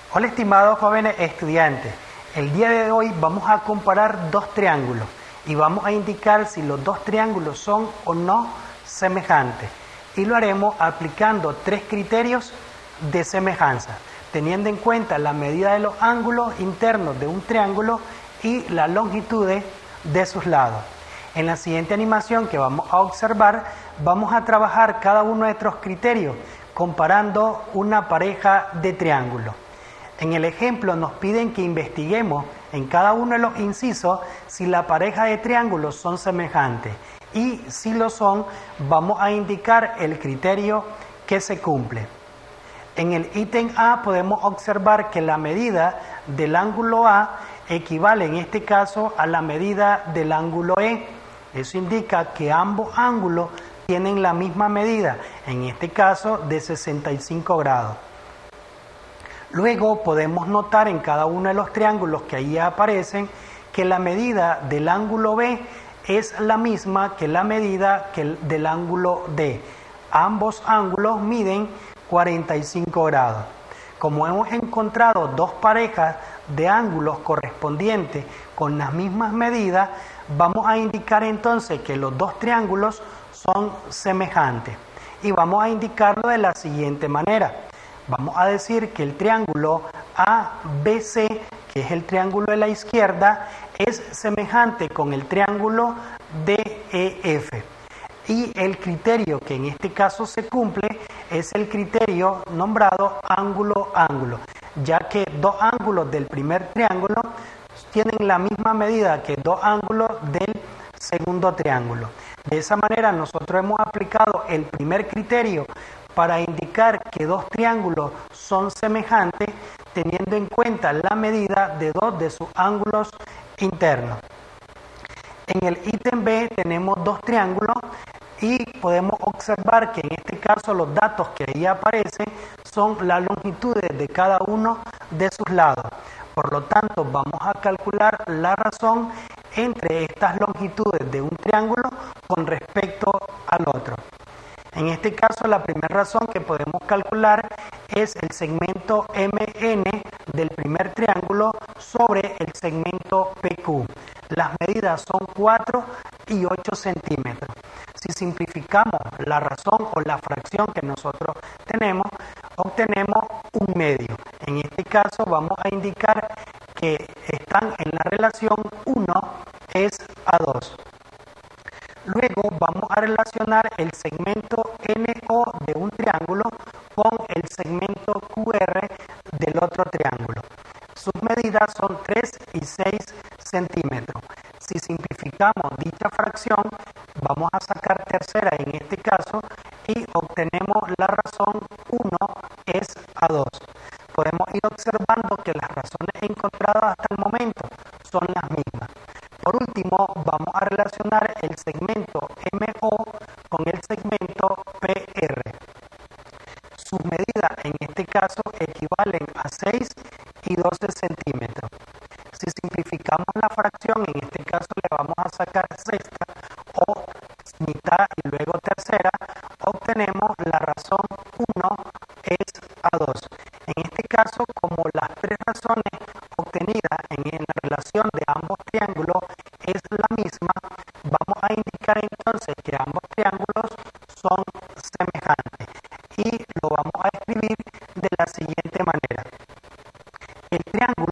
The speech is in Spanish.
Hola estimados jóvenes estudiantes, el día de hoy vamos a comparar dos triángulos y vamos a indicar si los dos triángulos son o no semejantes, y lo haremos aplicando tres criterios de semejanza, teniendo en cuenta la medida de los ángulos internos de un triángulo y la longitud de sus lados. En la siguiente animación que vamos a observar, vamos a trabajar cada uno de estos criterios comparando una pareja de triángulos. En el ejemplo nos piden que investiguemos en cada uno de los incisos si la pareja de triángulos son semejantes, y si lo son, vamos a indicar el criterio que se cumple. En el ítem A podemos observar que la medida del ángulo A equivale en este caso a la medida del ángulo E. Eso indica que ambos ángulos tienen la misma medida, en este caso de 65 grados. Luego podemos notar en cada uno de los triángulos que ahí aparecen que la medida del ángulo B es la misma que la medida del ángulo D. Ambos ángulos miden 45 grados. Como hemos encontrado dos parejas de ángulos correspondientes con las mismas medidas, vamos a indicar entonces que los dos triángulos son semejantes. Y vamos a indicarlo de la siguiente manera. Vamos a decir que el triángulo ABC, que es el triángulo de la izquierda, es semejante con el triángulo DEF. Y el criterio que en este caso se cumple es el criterio nombrado ángulo-ángulo, ya que dos ángulos del primer triángulo tienen la misma medida que dos ángulos del segundo triángulo. De esa manera nosotros hemos aplicado el primer criterio para indicar que dos triángulos son semejantes, teniendo en cuenta la medida de dos de sus ángulos internos. En el ítem B tenemos dos triángulos y podemos observar que en este caso los datos que ahí aparecen son las longitudes de cada uno de sus lados. Por lo tanto, vamos a calcular la razón entre estas longitudes de un triángulo con respecto al otro. En este caso, la primera razón que podemos calcular es el segmento MN del primer triángulo sobre el segmento PQ. Las medidas son 4 y 8 centímetros. Si simplificamos la razón o la fracción que nosotros tenemos, obtenemos un medio. En este caso vamos a indicar que están en la relación 1 es a 2. Luego vamos a relacionar el segmento NO de un triángulo con el segmento QR del otro triángulo. Sus medidas son 3 y 6 centímetros. Si simplificamos dicha fracción, vamos a sacar tercera en este caso y obtenemos la razón 1 es a 2. Podemos ir observando que las razones encontradas hasta el momento son las mismas. Por último, vamos a relacionar el segmento MO con el segmento PR. Sus medidas en este caso equivalen a 6 y 12 centímetros. Si simplificamos la fracción, en este caso le vamos a sacar sexta o mitad y luego tercera, obtenemos la razón 1 es a 2. En este caso, como las tres razones obtenidas en la relación de ambos triángulos es la misma, vamos a indicar entonces que ambos triángulos son semejantes y lo vamos a escribir de la siguiente manera. El triángulo